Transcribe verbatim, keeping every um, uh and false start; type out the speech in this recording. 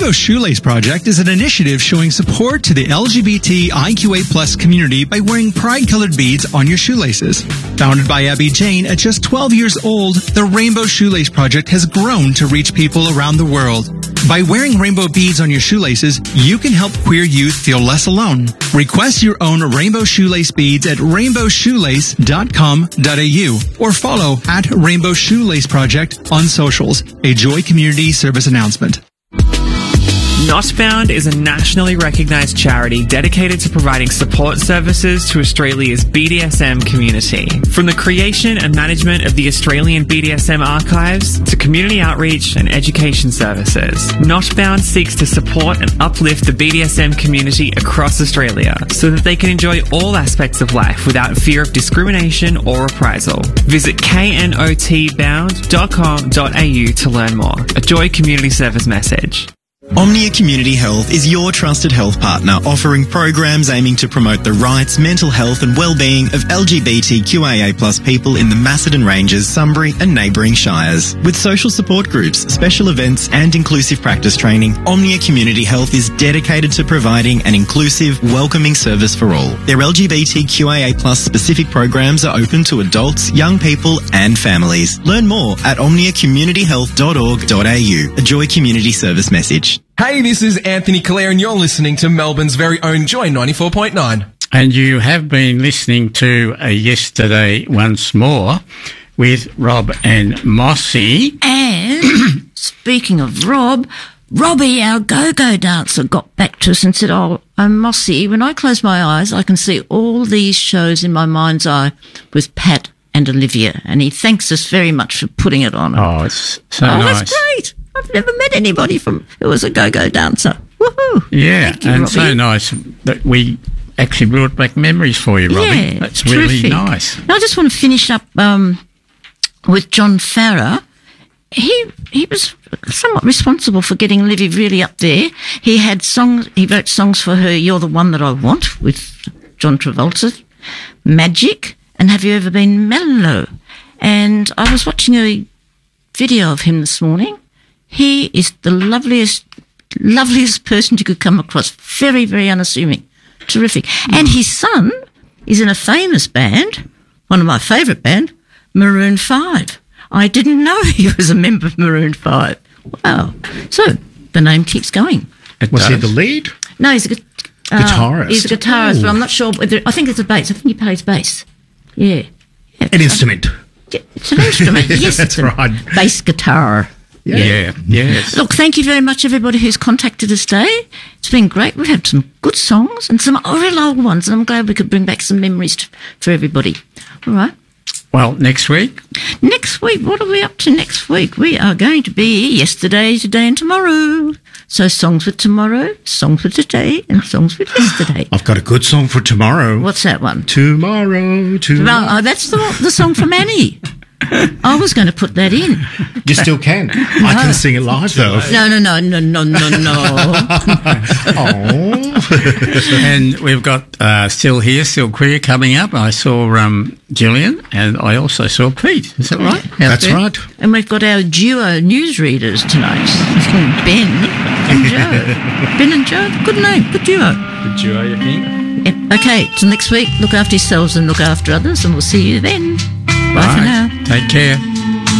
Rainbow Shoelace Project is an initiative showing support to the L G B T I Q A plus community by wearing pride-colored beads on your shoelaces. Founded by Abby Jane at just twelve years old, the Rainbow Shoelace Project has grown to reach people around the world. By wearing rainbow beads on your shoelaces, you can help queer youth feel less alone. Request your own rainbow shoelace beads at rainbow shoelace dot com dot a u or follow at Rainbow Shoelace Project on socials. A Joy Community Service announcement. Notbound is a nationally recognised charity dedicated to providing support services to Australia's B D S M community. From the creation and management of the Australian B D S M archives to community outreach and education services, Notbound seeks to support and uplift the B D S M community across Australia so that they can enjoy all aspects of life without fear of discrimination or reprisal. Visit k n o t bound dot com dot a u to learn more. A Joy Community Service message. Omnia Community Health is your trusted health partner, offering programs aiming to promote the rights, mental health and well-being of L G B T Q I A plus people in the Macedon Ranges, Sunbury and neighbouring shires. With social support groups, special events and inclusive practice training, Omnia Community Health is dedicated to providing an inclusive, welcoming service for all. Their L G B T Q I A plus specific programs are open to adults, young people and families. Learn more at omnia community health dot org dot a u. A Joy Community Service message. Hey, this is Anthony Clare and you're listening to Melbourne's very own Joy ninety-four point nine. And you have been listening to uh, Yesterday Once More with Rob and Mossy. And speaking of Rob, Robbie, our go-go dancer, got back to us and said, oh, I'm Mossy. When I close my eyes, I can see all these shows in my mind's eye with Pat and Olivia. And he thanks us very much for putting it on. Oh, it's so oh, nice. That's great. I've never met anybody from who was a go-go dancer. Woohoo! Yeah, Thank you, and Robbie. so nice that we actually brought back memories for you, Robbie. Yeah, That's terrific. really nice. Now, I just want to finish up um, with John Farrer. He he was somewhat responsible for getting Livy really up there. He had songs. He wrote songs for her. You're the One That I Want with John Travolta, Magic, and Have You Ever Been Mellow? And I was watching a video of him this morning. He is the loveliest, loveliest person you could come across. Very, very unassuming. Terrific. And his son is in a famous band, one of my favourite band, Maroon five. I didn't know he was a member of Maroon five. Wow. So the name keeps going. It Was does. he the lead? No, he's a gu- uh, Guitarist. He's a guitarist, Ooh. but I'm not sure whether. I think it's a bass. I think he plays bass. Yeah. yeah An instrument. Yeah, it's an instrument. Yes, That's it's a right. bass guitar. Yeah, yeah. Yes. Look, thank you very much, everybody who's contacted us today. It's been great. We've had some good songs and some real old ones, and I'm glad we could bring back some memories to, for everybody. All right. Well, next week? Next week, what are we up to next week? We are going to be yesterday, today and tomorrow. So songs for tomorrow, songs for today, and songs for yesterday. I've got a good song for tomorrow. What's that one? Tomorrow, tomorrow. Well, oh, that's the, the song from Annie. I was going to put that in. You still can. I can sing it live, though. No, no, no, no, no, no, no. Oh. And we've got uh, Still Here, Still Queer coming up. I saw um, Gillian and I also saw Pete. Is that right? Out That's there? right. And we've got our duo newsreaders tonight. Ben and Joe. Ben and Joe, good name, good duo. The duo, you think? Yep. Okay, till next week, look after yourselves and look after others, and we'll see you then. Bye for now. Take care.